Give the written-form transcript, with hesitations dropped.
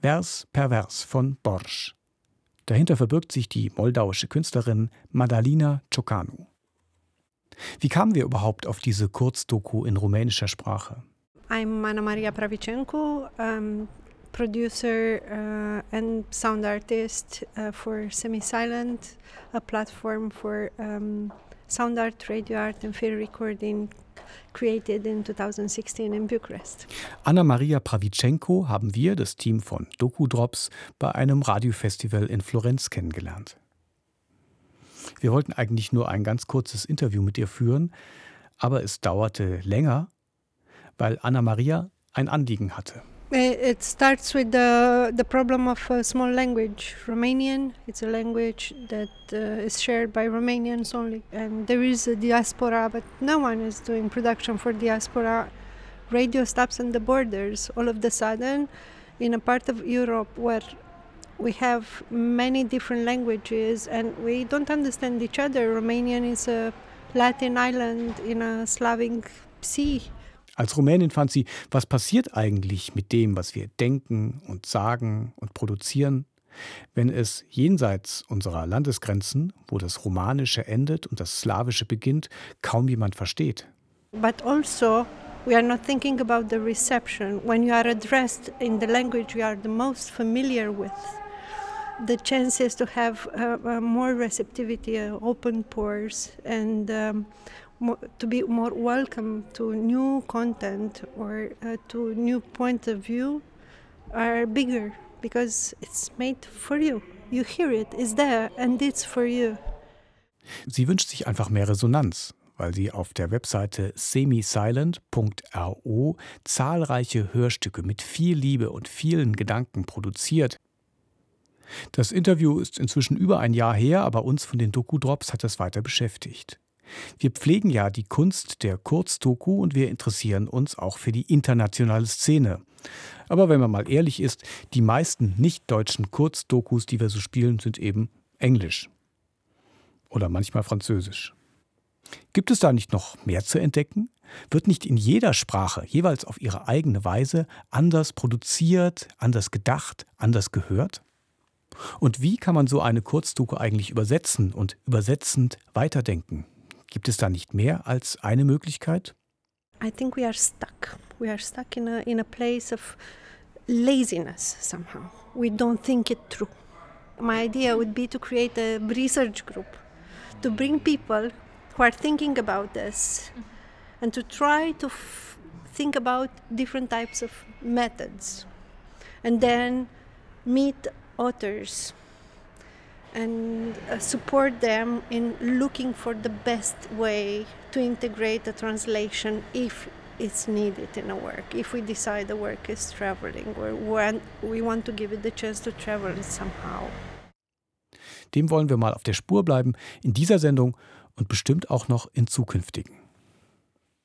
Vers pervers von Borsch. Dahinter verbirgt sich die moldauische Künstlerin Madalina Ciocanu. Wie kamen wir überhaupt auf diese Kurzdoku in rumänischer Sprache? I'm Ana Maria Pravicencu, producer and sound artist for Semi-Silent, a platform for sound art, radio art and film recording created in 2016 in Bucharest. Ana Maria Pravicencu haben wir, das Team von Doku-Drops, bei einem Radiofestival in Florenz kennengelernt. Wir wollten eigentlich nur ein ganz kurzes Interview mit ihr führen, aber es dauerte länger, weil Ana Maria ein Anliegen hatte. It starts with the problem of a small language, Romanian. It's a language that is shared by Romanians only. And there is a diaspora, but no one is doing production for diaspora. Radio stops on the borders. All of a sudden, in a part of Europe where we have many different languages and we don't understand each other. Romanian is a Latin island in a Slavic sea. Als Rumänin fand sie, was passiert eigentlich mit dem, was wir denken und sagen und produzieren, wenn es jenseits unserer Landesgrenzen, wo das Romanische endet und das Slawische beginnt, kaum jemand versteht. But also, we are not thinking about the reception. When you are addressed in the language you are the most familiar with, the chances to have more receptivity, open pores, and to be more welcome to new content or to new point of view are bigger because it's made for you. You hear it, it's there and it's for you. Sie wünscht sich einfach mehr Resonanz, weil sie auf der Webseite semisilent.ro zahlreiche Hörstücke mit viel Liebe und vielen Gedanken produziert. Das Interview ist inzwischen über ein Jahr her, aber uns von den Doku-Drops hat das weiter beschäftigt. Wir pflegen ja die Kunst der Kurzdoku und wir interessieren uns auch für die internationale Szene. Aber wenn man mal ehrlich ist, die meisten nicht-deutschen Kurzdokus, die wir so spielen, sind eben Englisch. Oder manchmal Französisch. Gibt es da nicht noch mehr zu entdecken? Wird nicht in jeder Sprache, jeweils auf ihre eigene Weise, anders produziert, anders gedacht, anders gehört? Und wie kann man so eine Kurzdoku eigentlich übersetzen und übersetzend weiterdenken? Gibt es da nicht mehr als eine Möglichkeit? I think we are stuck. We are stuck in a place of laziness somehow. We don't think it through. My idea would be to create a research group to bring people who are thinking about this and to try to think about different types of methods and then meet authors and support them in looking for the best way to integrate a translation if it's needed in a work, if we decide the work is traveling or we want to give it the chance to travel somehow. Dem wollen wir mal auf der Spur bleiben, in dieser Sendung und bestimmt auch noch in zukünftigen.